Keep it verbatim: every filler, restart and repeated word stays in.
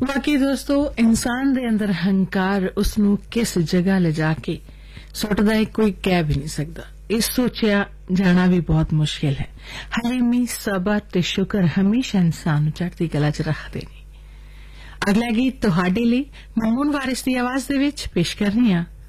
ਬਾਕੀ ਦੋਸਤੋ ਇਨਸਾਨ ਦੇ ਅੰਦਰ ਹੰਕਾਰ ਉਸ ਨੂੰ ਕਿਸ ਜਗ੍ਹਾ ਲਿਜਾ ਕੇ ਸੁੱਟਦਾ ਹੈ ਕੋਈ ਕਹਿ ਵੀ ਨਹੀਂ ਸਕਦਾ। ਇਹ ਸੋਚਿਆ ਜਾਣਾ ਵੀ ਬਹੁਤ ਮੁਸ਼ਕਿਲ ਹੈ। ਹਲੀਮੀ ਸਬਰ ਤੇ ਸ਼ੁਕਰ ਹਮੇਸ਼ਾ ਇਨਸਾਨ ਨੂੰ ਚੜ੍ਹਦੀ ਕਲਾ 'ਚ ਰੱਖਦੇ ਨੇ। ਅਗਲਾ ਗੀਤ ਤੁਹਾਡੇ ਲਈ ਮਮੂਨ ਵਾਰਿਸ ਦੀ ਆਵਾਜ਼ ਦੇ ਵਿੱਚ ਪੇਸ਼ ਕਰਨੀ ਆ